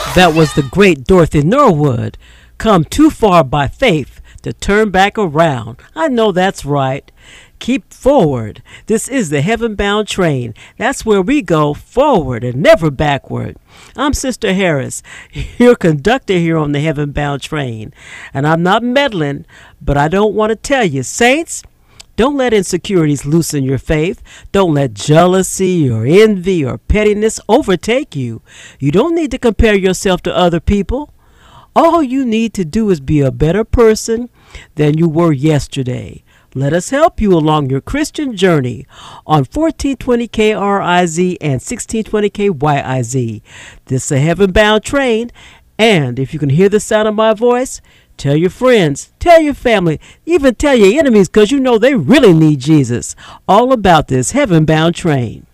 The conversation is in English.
That was the great Dorothy Norwood. Come too far by faith to turn back around. I know that's right. Keep forward. This is the heaven bound train. That's where we go forward and never backward. I'm Sister Harris, your conductor here on the heaven bound train. And I'm not meddling, but I don't want to tell you, saints, don't let insecurities loosen your faith. Don't let jealousy or envy or pettiness overtake you. You don't need to compare yourself to other people. All you need to do is be a better person than you were yesterday. Let us help you along your Christian journey on 1420 KRIZ and 1620 KYIZ. This is a heaven-bound train, and if you can hear the sound of my voice, tell your friends, tell your family, even tell your enemies, because you know they really need Jesus. All about this heaven-bound train.